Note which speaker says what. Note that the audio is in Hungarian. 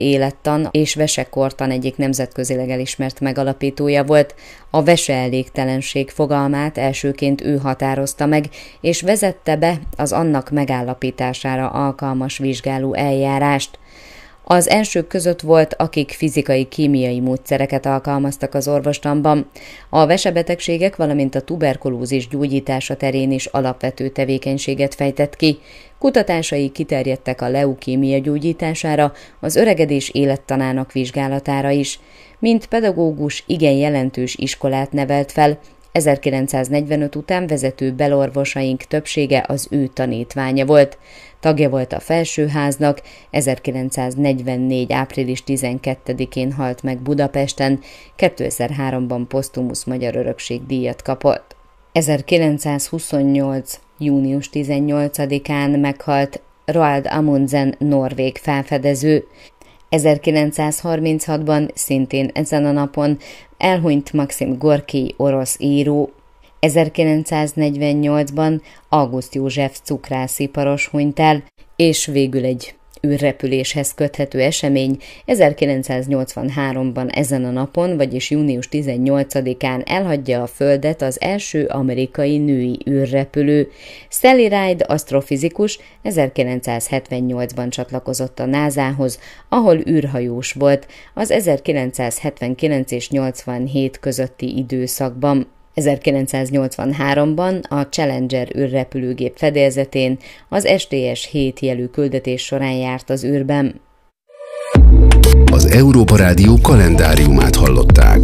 Speaker 1: élettan és vesekortan egyik nemzetközileg elismert megalapítója volt. A veseelégtelenség fogalmát elsőként ő határozta meg, és vezette be az annak megállapítására alkalmas vizsgáló eljárást. Az elsők között volt, akik fizikai-kémiai módszereket alkalmaztak az orvostamban. A vesebetegségek, valamint a tuberkulózis gyógyítása terén is alapvető tevékenységet fejtett ki. Kutatásai kiterjedtek a leukémia gyógyítására, az öregedés élettanának vizsgálatára is. Mint pedagógus igen jelentős iskolát nevelt fel, 1945 után vezető belorvosaink többsége az ő tanítványa volt. Tagja volt a Felsőháznak, 1944. április 12-én halt meg Budapesten, 2003-ban posztumusz Magyar Örökségdíjat kapott. 1928. június 18-án meghalt Roald Amundsen norvég felfedező. 1936-ban szintén ezen a napon elhunyt Maxim Gorkij orosz író. 1948-ban August József cukrásziparos hunyt el, és végül egy űrrepüléshez köthető esemény 1983-ban ezen a napon, vagyis június 18-án elhagyja a Földet az első amerikai női űrrepülő. Sally Ride asztrofizikus 1978-ban csatlakozott a NASA-hoz, ahol űrhajós volt az 1979 és 87 közötti időszakban. 1983-ban a Challenger űrrepülőgép fedélzetén az STS-7 jelű küldetés során járt az űrben.
Speaker 2: Az Európa Rádió kalendáriumát hallották.